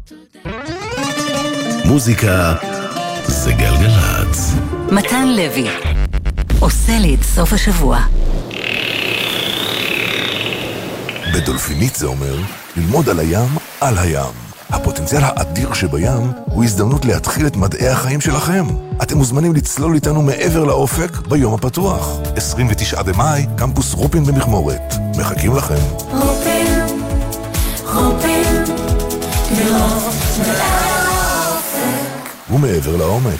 מוזיקה זה גלגלצ. מתן לוי עושה לי את סוף השבוע. בדולפינית זה אומר ללמוד על הים על הים. הפוטנציאל האדיר שבים הוא הזדמנות להתחיל את מדעי החיים שלכם. אתם מוזמנים לצלול איתנו מעבר לאופק ביום הפתוח. 29 במאי, קמפוס רופין במכמורת. מחכים לכם. רופין, לראות לאופק. ומעבר לעומק.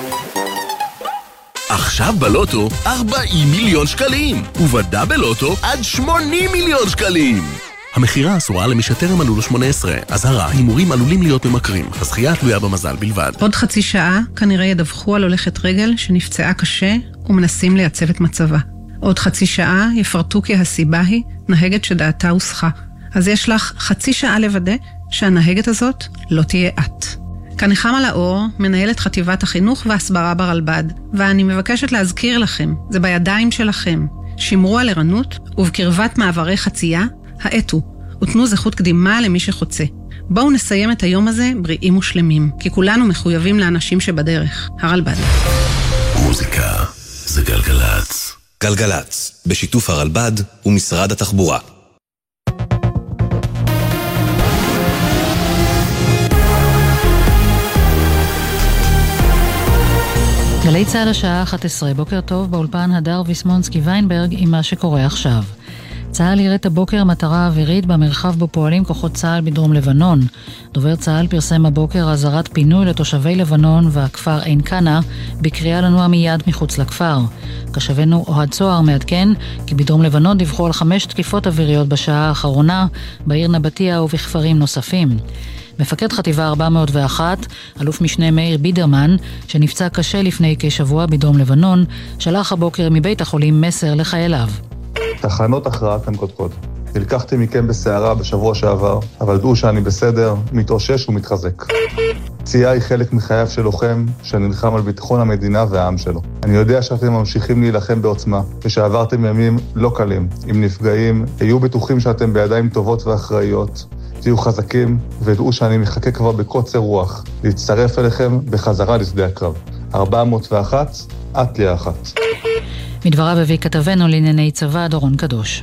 עכשיו בלוטו 40 מיליון שקלים, ובדאבל לוטו עד 80 מיליון שקלים. המחירה אסורה למי שטרם מלאו לו 18. אזהרה, הימורים עלולים להיות ממכרים. הזכייה תלויה במזל בלבד. עוד חצי שעה כנראה ידווחו על הולכת רגל שנפצעה קשה ומנסים לייצב את מצבה. עוד חצי שעה יפרטו כי הסיבה היא נהגת שדעתה הוסחה. אז יש לך חצי שעה לוודא שהנהגת הזאת לא תהיה את. כאן נחמה לאור, מנהלת חטיבת החינוך והסברה ברלב"ד, ואני מבקשת להזכיר לכם, זה בידיים שלכם. שמרו על ערנות ובקרבת מעברי חצייה, האטו, ותנו זכות קדימה למי שחוצה. בואו נסיים את היום הזה בריאים ושלמים, כי כולנו מחויבים לאנשים שבדרך. הרלב"ד. מוזיקה זה גלגלצ. גלגלצ, בשיתוף הרלב"ד ומשרד התחבורה. גלי צהל השעה 11, בוקר טוב, באולפן הדר ויסמונסקי ויינברג עם מה שקורה עכשיו. צהל יראת הבוקר מטרה אווירית במרחב בו פועלים כוחות צהל בדרום לבנון. דובר צהל פרסם הבוקר אזהרת פינוי לתושבי לבנון והכפר עין קנה בקריאה לנוע מיד מחוץ לכפר. קשבנו אוהד צוהר מעדכן כי בדרום לבנון דיווחו על 5 תקיפות אוויריות בשעה האחרונה בעיר נבטיה ובכפרים נוספים. מפקד חטיבה 401, אלוף משנה מאיר בידרמן, שנפצע קשה לפני כשבוע בדרום לבנון, שלח הבוקר מבית החולים מסר לחייליו. תחנות הכרעה כאן קודקוד. נלקחתי מכם בסערה בשבוע שעבר, אבל דעו שאני בסדר, מתאושש ומתחזק. פציעה היא חלק מחייו של לוחם שנלחם על ביטחון המדינה והעם שלו. אני יודע שאתם ממשיכים להילחם בעוצמה, ושעברתם ימים לא קלים. עם נפגעים, היו בטוחים שאתם בידיים טובות ואחראיות. תהיו חזקים, ודעו שאני מחכה כבר בקוצר רוח להצטרף אליכם בחזרה לשדה הקרב. 401, את לי האחת. מדבריו הביא כתבנו לענייני צבא דורון קדוש.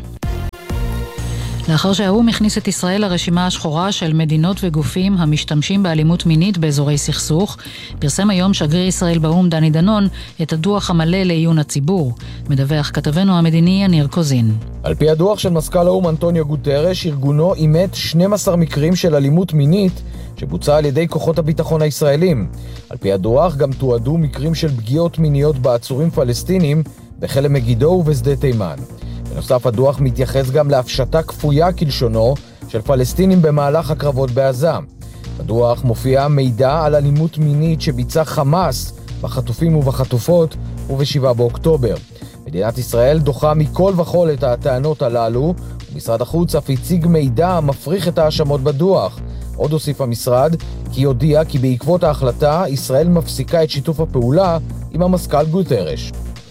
לאחר שהאו"ם הכניס את ישראל לרשימה השחורה של מדינות וגופים המשתמשים באלימות מינית באזורי סכסוך, פרסם היום שגריר ישראל באו"ם דני דנון את הדוח המלא לעיון הציבור. מדווח כתבנו המדיני יניר קוזין. על פי הדוח של מזכ"ל האו"ם אנטוניו גוטרש, ארגונו אימת 12 מקרים של אלימות מינית שבוצע על ידי כוחות הביטחון הישראלים. על פי הדוח גם תועדו מקרים של פגיעות מיניות בעצורים פלסטינים בחלם מגידו ובשדה תימן. בנוסף, הדוח מתייחס גם להפשטה כפויה כלשונו של פלסטינים במהלך הקרבות בעזה. בדוח מופיע מידע על אלימות מינית שביצע חמאס בחטופים ובחטופות וב7 באוקטובר. מדינת ישראל דוחה מכל וכל את הטענות הללו, ומשרד החוץ אף הציג מידע המפריך את האשמות בדוח. עוד הוסיף המשרד כי הודיע כי בעקבות ההחלטה ישראל מפסיקה את שיתוף הפעולה עם המזכ"ל גוטרש.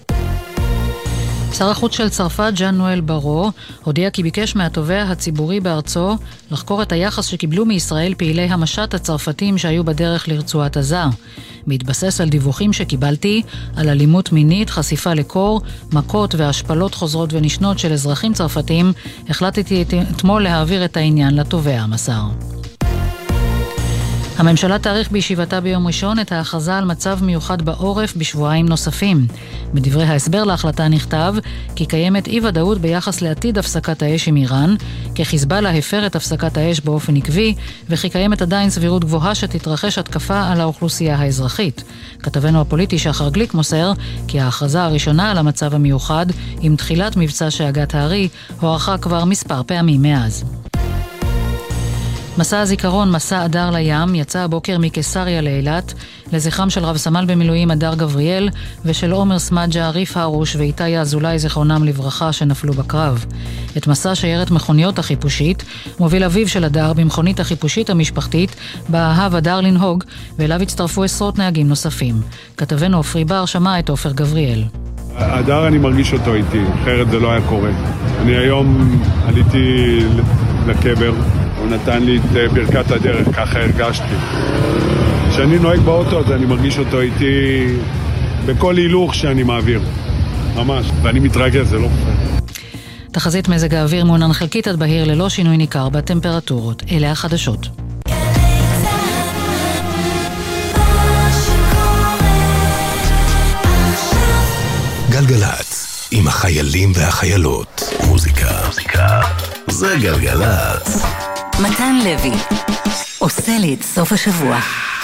שר החוץ של צרפת, ז'אן נואל ברו, הודיע כי ביקש מהתובע הציבורי בארצו לחקור את היחס שקיבלו מישראל פעילי המשט הצרפתים שהיו בדרך לרצועת עזה. בהתבסס על דיווחים שקיבלתי על אלימות מינית, חשיפה לקור, מכות והשפלות חוזרות ונשנות של אזרחים צרפתים, החלטתי אתמול להעביר את העניין לתובע המסר. הממשלה תאריך בישיבתה ביום ראשון את ההכרזה על מצב מיוחד בעורף בשבועיים נוספים. בדברי ההסבר להחלטה נכתב כי קיימת אי-ודאות ביחס לעתיד הפסקת האש עם איראן, כי חיזבאללה הפר את הפסקת האש באופן עקבי, וכי קיימת עדיין סבירות גבוהה שתתרחש התקפה על האוכלוסייה האזרחית. כתבנו הפוליטי שחר גליק מוסר כי ההכרזה הראשונה על המצב המיוחד עם תחילת מבצע שאגת הארי הוארכה כבר מספר פעמים מאז. מסע הזיכרון, מסע אדר לים, יצא הבוקר מקיסריה לאילת, לזכרם של רב סמל במילואים אדר גבריאל ושל עומר סמדג'ה, ריף הרוש ואיתי אזולאי זכרונם לברכה שנפלו בקרב. את מסע שיירת מכוניות החיפושית מוביל אביו של אדר במכונית החיפושית המשפחתית, בה אהב אדר לנהוג, ואליו הצטרפו עשרות נהגים נוספים. כתבנו עופרי בר שמע את עופר גבריאל. אדר אני מרגיש אותו איתי, אחרת זה לא היה קורה. אני היום עליתי לקבר, הוא נתן לי את ברכת הדרך, ככה הרגשתי. כשאני נוהג באוטו, אז אני מרגיש אותו איתי בכל הילוך שאני מעביר. ממש. ואני מתרגש, זה לא פחות. תחזית מזג האוויר מעונן חלקית עד בהיר ללא שינוי ניכר בטמפרטורות. אלה החדשות. גלגלץ, עם החיילים והחיילות. מוזיקה. זה גלגלץ. מתן לוי עושה לי את סוף השבוע.